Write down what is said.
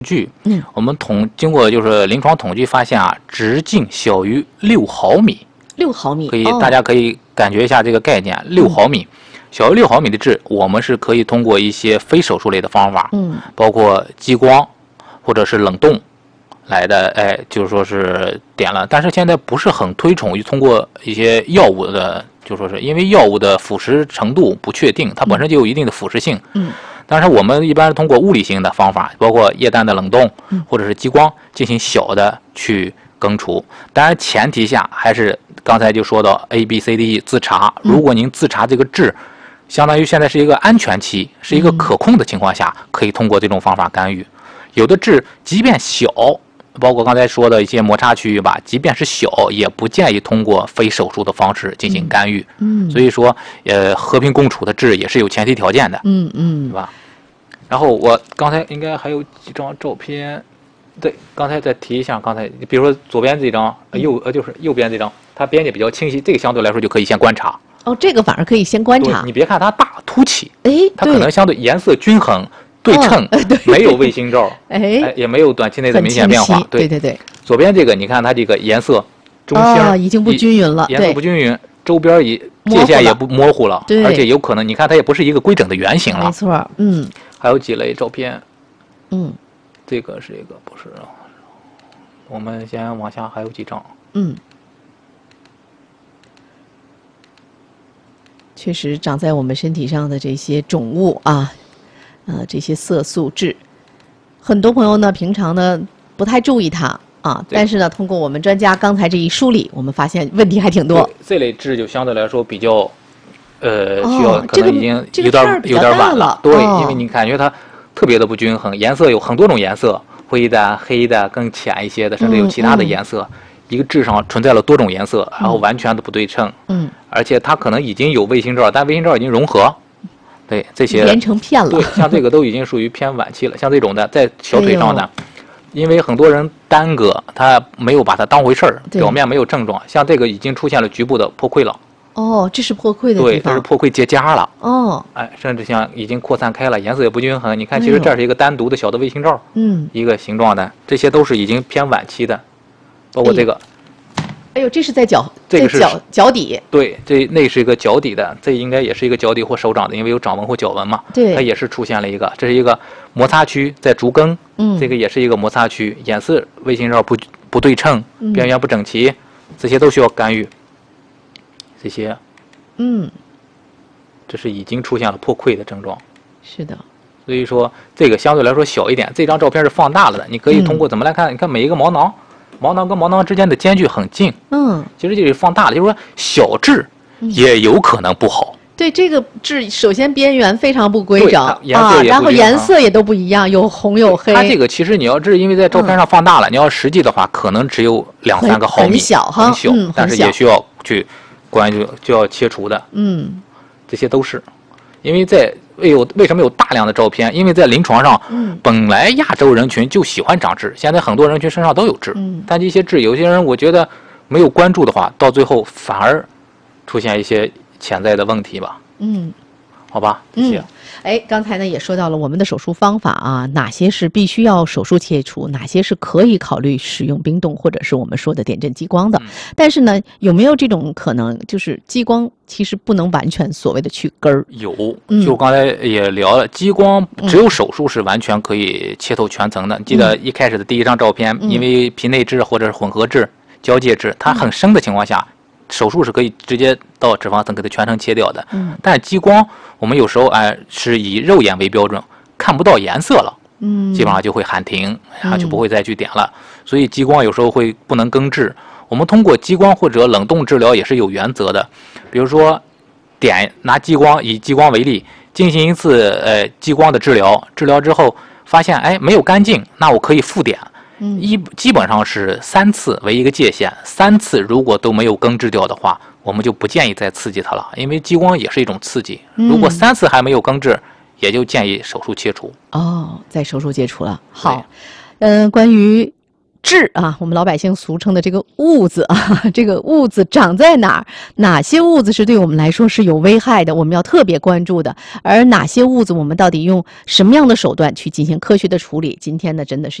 我们经过就是临床统计发现啊，直径小于6毫米 ，6毫米， 大家可以感觉一下这个概念，6毫米。小于6毫米的痣，我们是可以通过一些非手术类的方法，包括激光或者是冷冻来的，就是说是点了。但是现在不是很推崇于通过一些药物的，就说是因为药物的腐蚀程度不确定，它本身就有一定的腐蚀性。但是我们一般是通过物理性的方法，包括液氮的冷冻或者是激光进行小的去根除。当然前提下还是刚才就说到 ABCDE 自查，如果您自查这个痣相当于现在是一个安全期，是一个可控的情况下，可以通过这种方法干预。有的痣即便小，包括刚才说的一些摩擦区域吧，即便是小，也不建议通过非手术的方式进行干预。所以说，和平共处的痣也是有前提条件的。对吧？然后我刚才应该还有几张照片，对，刚才再提一下，刚才比如说左边这张，就是右边这张，它边界比较清晰，这个相对来说就可以先观察。 这个反而可以先观察。 你别看它大凸起，它对， 可能相对颜色均衡、对称，没有卫星照，也没有短期内的明显变化。 对。 左边这个，你看它这个颜色中心已经不均匀了， 颜色不均匀，周边界限也不模糊了，而且有可能你看它也不是一个规整的圆形了。 没错， 还有几类照片，这个是一个不是，我们先往下还有几张， 确实长在我们身体上的这些肿物啊，这些色素痣，很多朋友呢平常呢不太注意它啊，但是呢通过我们专家刚才这一梳理，我们发现问题还挺多。 这类痣就相对来说比较，需要可能已经有点晚了。对，因为你感觉它特别的不均衡，颜色有很多种颜色，灰的、黑的、更浅一些的，甚至有其他的颜色。一个痣上存在了多种颜色，然后完全的不对称，而且它可能已经有卫星照，但卫星照已经融合，对这些连成片了。 对，像这个都已经属于偏晚期了。像这种的在小腿上的，因为很多人耽搁，他没有把它当回事儿，表面没有症状，像这个已经出现了局部的破溃了。 这是破溃的地方。 对，这是破溃结痂了。甚至像已经扩散开了，颜色也不均衡。你看，其实这是一个单独的小的卫星照，一个形状的，这些都是已经偏晚期的。包括这个， 这是在这个是脚底。 对，那是一个脚底的，这应该也是一个脚底或手掌的，因为有掌纹或脚纹嘛。 对， 它也是出现了一个，这是一个摩擦区在足跟，这个也是一个摩擦区，颜色卫星照不对称，边缘不整齐，这些都需要干预。这些，这是已经出现了破溃的症状。 是的。 所以说这个相对来说小一点，这张照片是放大了的，你可以通过怎么来看？你看每一个毛囊跟毛囊之间的间距很近，其实这是放大了，就是说小痣也有可能不好。 对，这个痣首先边缘非常不规整然后颜色也都不一样，有红有黑。 它这个其实你要是因为在照片上放大了，你要实际的话，可能只有2-3个毫米， 很小， 但是也需要去关注，就要切除的。这些都是。因为为什么有大量的照片？因为在临床上，本来亚洲人群就喜欢长痣，现在很多人群身上都有痣，但这些痣有些人我觉得没有关注的话，到最后反而出现一些潜在的问题吧。好吧，谢谢。 刚才呢也说到了我们的手术方法啊，哪些是必须要手术切除，哪些是可以考虑使用冰冻或者是我们说的点阵激光的。但是呢，有没有这种可能，就是激光其实不能完全所谓的去根儿？ 有，就刚才也聊了，激光只有手术是完全可以切透全层的。记得一开始的第一张照片，因为皮内痣或者是混合痣、交界痣，它很深的情况下，手术是可以直接到脂肪层给它全程切掉的。但激光我们有时候是以肉眼为标准，看不到颜色了，基本上就会喊停，然后就不会再去点了。所以激光有时候会不能根治。我们通过激光或者冷冻治疗也是有原则的，比如说拿激光，以激光为例，进行一次激光的治疗之后发现没有干净，那我可以复点。基本上是3次为一个界限，3次如果都没有根治掉的话，我们就不建议再刺激它了，因为激光也是一种刺激。如果3次还没有根治，也就建议手术切除。 在手术切除了。好，关于痣啊，我们老百姓俗称的这个痦子啊，这个痦子长在哪儿？哪些痦子是对我们来说是有危害的，我们要特别关注的？而哪些痦子我们到底用什么样的手段去进行科学的处理？今天呢，真的是